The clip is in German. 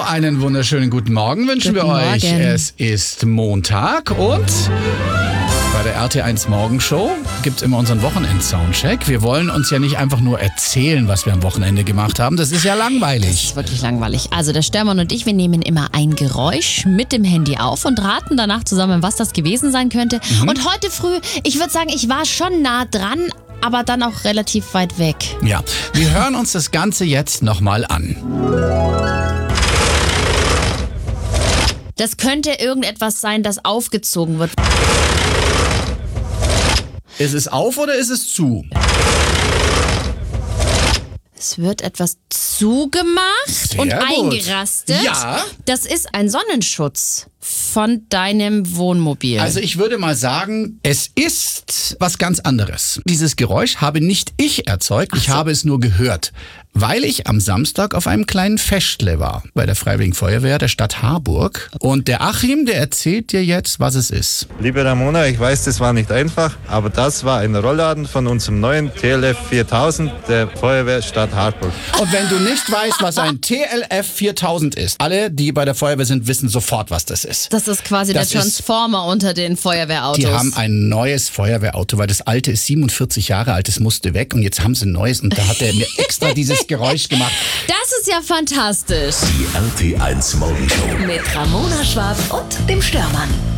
einen wunderschönen guten Morgen wünschen wir euch. Es ist Montag und bei der RT1 Morgenshow gibt es immer unseren Wochenend-Soundcheck. Wir wollen uns ja nicht einfach nur erzählen, was wir am Wochenende gemacht haben. Das ist ja langweilig. Das ist wirklich langweilig. Also der Störmann und ich, wir nehmen immer ein Geräusch mit dem Handy auf und raten danach zusammen, was das gewesen sein könnte. Und heute früh, ich würde sagen, ich war schon nah dran, aber dann auch relativ weit weg. Ja, wir hören uns das Ganze jetzt nochmal an. Das könnte irgendetwas sein, das aufgezogen wird. Ist es auf oder ist es zu? Es wird etwas zugemacht Sehr und gut. eingerastet. Ja. Das ist ein Sonnenschutz von deinem Wohnmobil. Also ich würde mal sagen, es ist was ganz anderes. Dieses Geräusch habe nicht ich erzeugt, ich habe es nur gehört, weil ich am Samstag auf einem kleinen Festle war bei der Freiwilligen Feuerwehr der Stadt Harburg. Und der Achim, der erzählt dir jetzt, was es ist. Liebe Ramona, ich weiß, das war nicht einfach, aber das war ein Rollladen von unserem neuen TLF 4000 der Feuerwehr Stadt Harburg. Und wenn du nicht weißt, was ein TLF 4000 ist, alle, die bei der Feuerwehr sind, wissen sofort, was das ist. Das ist quasi Das der Transformer unter den Feuerwehrautos. Die haben ein neues Feuerwehrauto, weil das alte ist 47 Jahre alt, das musste weg und jetzt haben sie ein neues und da hat er mir extra dieses Geräusch gemacht. Das ist ja fantastisch. Die RT1 Morgenshow. Mit Ramona Schwarz und dem Störmann.